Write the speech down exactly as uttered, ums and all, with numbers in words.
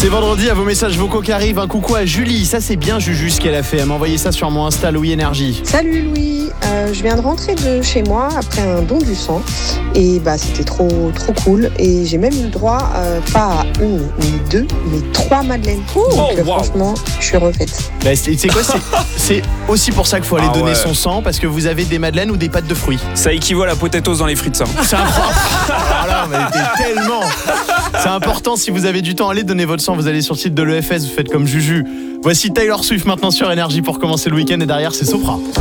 C'est vendredi, à vos messages vocaux qui arrivent. Un coucou à Julie, ça c'est bien Juju ce qu'elle a fait. Elle m'a envoyé ça sur mon Insta Louis Énergie. Salut Louis, euh, je viens de rentrer de chez moi après un don du sang et bah c'était trop trop cool et j'ai même eu le droit euh, pas à une ni deux mais trois madeleines. Donc oh, euh, wow. franchement je suis refaite. Bah, c'est, c'est quoi c'est, c'est aussi pour ça qu'il faut aller Ah donner ouais. son sang, parce que vous avez des madeleines ou des pâtes de fruits. Ça équivaut à la potatoes dans les frites, ça. C'est incroyable. Voilà, mais t'es tellement. C'est important, si vous avez du temps, allez donner votre sang. Vous allez sur le site de l'E F S, vous faites comme Juju. Voici Taylor Swift maintenant sur Énergie pour commencer le week-end, et derrière c'est Sopra.